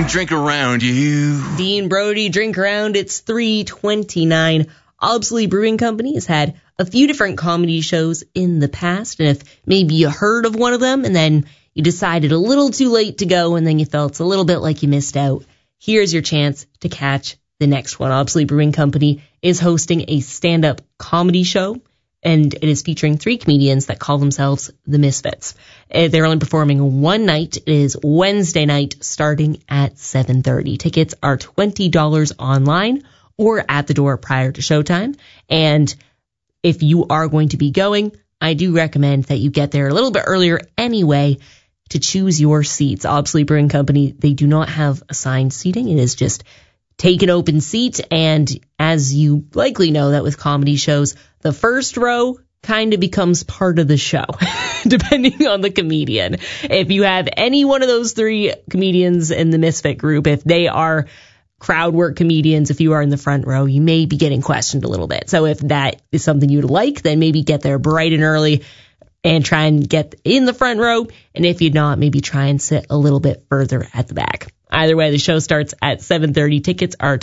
drink around, you. Dean Brody, drink around. It's 3:29. Obsolete Brewing Company has had a few different comedy shows in the past, and if maybe you heard of one of them and then you decided a little too late to go and then you felt a little bit like you missed out, here's your chance to catch the next one. Obsolete Brewing Company is hosting a stand-up comedy show, and it is featuring 3 comedians that call themselves the Misfits. They're only performing one night. It is Wednesday night starting at 7:30. Tickets are $20 online or at the door prior to showtime. And if you are going to be going, I do recommend that you get there a little bit earlier anyway to choose your seats. Obsolete Brewing Company, they do not have assigned seating. It is just take an open seat. And as you likely know that with comedy shows, the first row kind of becomes part of the show, depending on the comedian. If you have any one of those 3 comedians in the Misfit group, if they are crowd work comedians, if you are in the front row, you may be getting questioned a little bit. So if that is something you'd like, then maybe get there bright and early and try and get in the front row. And if you're not, maybe try and sit a little bit further at the back. Either way, the show starts at 7:30. Tickets are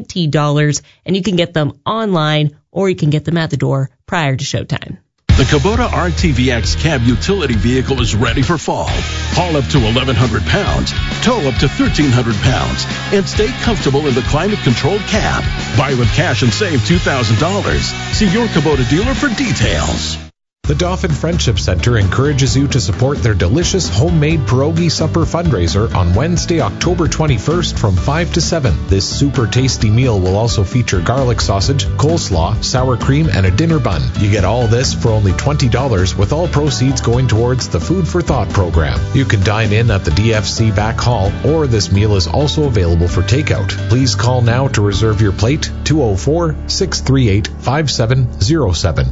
$20, and you can get them online or you can get them at the door prior to showtime. The Kubota RTVX cab utility vehicle is ready for fall. Haul up to 1,100 pounds, tow up to 1,300 pounds, and stay comfortable in the climate-controlled cab. Buy with cash and save $2,000. See your Kubota dealer for details. The Dauphin Friendship Center encourages you to support their delicious homemade pierogi supper fundraiser on Wednesday, October 21st from 5 to 7. This super tasty meal will also feature garlic sausage, coleslaw, sour cream, and a dinner bun. You get all this for only $20, with all proceeds going towards the Food for Thought program. You can dine in at the DFC back hall, or this meal is also available for takeout. Please call now to reserve your plate, 204-638-5707.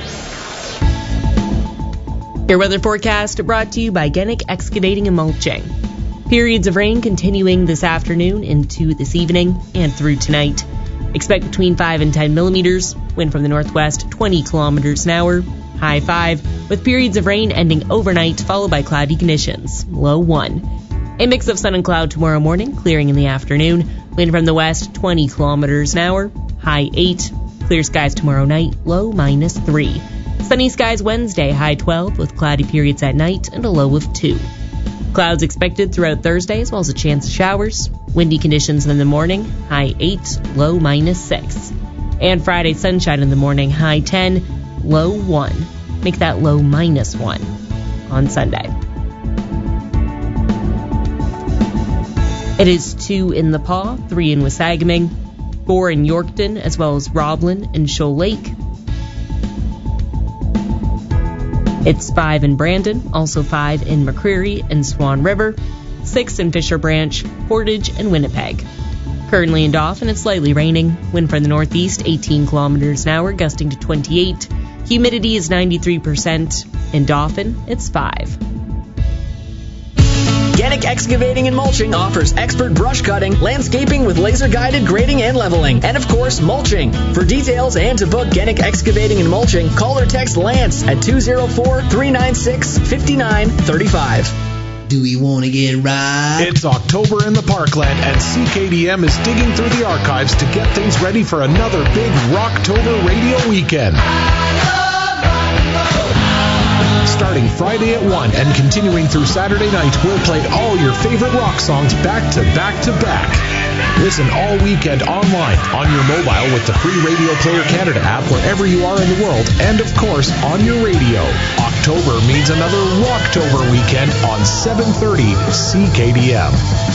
Your weather forecast brought to you by Genick Excavating and Mulching. Periods of rain continuing this afternoon into this evening and through tonight. Expect between 5 and 10 millimeters. Wind from the northwest, 20 kilometers an hour. High 5, with periods of rain ending overnight, followed by cloudy conditions. Low 1. A mix of sun and cloud tomorrow morning, clearing in the afternoon. Wind from the west, 20 kilometers an hour. High 8. Clear skies tomorrow night. Low -3. Sunny skies Wednesday, high 12, with cloudy periods at night and a low of 2. Clouds expected throughout Thursday, as well as a chance of showers. Windy conditions in the morning, high 8, low -6. And Friday, sunshine in the morning, high 10, low 1. Make that low -1 on Sunday. It is 2 in the Paw, 3 in Wasagaming, 4 in Yorkton, as well as Roblin and Shoal Lake. It's 5 in Brandon, also 5 in McCreary and Swan River, 6 in Fisher Branch, Portage, and Winnipeg. Currently in Dauphin, it's slightly raining. Wind from the northeast, 18 kilometers an hour, gusting to 28. Humidity is 93%. In Dauphin, it's 5. Genick Excavating and Mulching offers expert brush cutting, landscaping with laser-guided grading and leveling, and of course, mulching. For details and to book Genick Excavating and Mulching, call or text Lance at 204-396-5935. Do we want to get right? It's October in the Parkland, and CKDM is digging through the archives to get things ready for another big Rocktober radio weekend. Starting Friday at 1 and continuing through Saturday night, we'll play all your favorite rock songs back to back to back. Listen all weekend online, on your mobile with the free Radio Player Canada app wherever you are in the world, and of course on your radio. October means another Rocktober weekend on 730 CKDM.